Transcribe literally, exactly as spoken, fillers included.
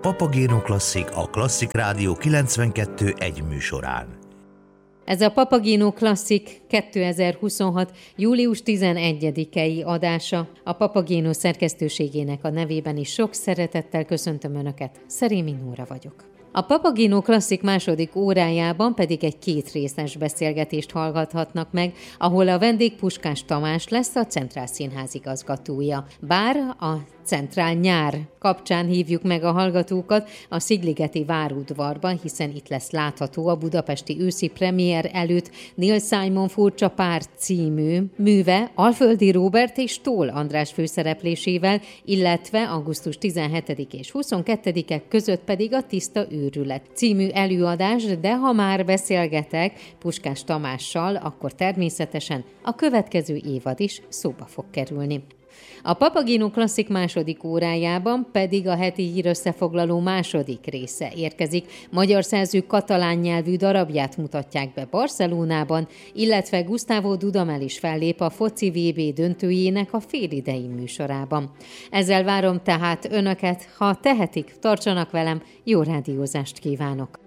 Papagéno Klasszik a Klasszik Rádió kilencvenkettő egy műsorán. Ez a Papagéno Klasszik kétezer-huszonhat. július tizenegyedikei adása. A Papagéno szerkesztőségének a nevében is sok szeretettel köszöntöm Önöket. Szerémi Nóra vagyok. A Papagéno Klasszik második órájában pedig egy kétrészes beszélgetést hallgathatnak meg, ahol a vendég Puskás Tamás lesz, a Centrál Színház igazgatója. Bár a Centrál nyár kapcsán hívjuk meg a hallgatókat a Szigligeti várudvarban, hiszen itt lesz látható a budapesti őszi premier előtt Neil Simon Furcsa pár című műve Alföldi Róbert és Tóth András főszereplésével, illetve augusztus tizenhetedike és huszonkettedike között pedig a Tiszta őrület című előadás, de ha már beszélgetek Puskás Tamással, akkor természetesen a következő évad is szóba fog kerülni. A Papagéno Klasszik második órájában pedig a heti hírösszefoglaló második része érkezik. Magyar szerzők katalán nyelvű darabját mutatják be Barcelonában, illetve Gustavo Dudamel is fellép a foci vé bé döntőjének a félidei műsorában. Ezzel várom tehát Önöket, ha tehetik, tartsanak velem, jó rádiózást kívánok!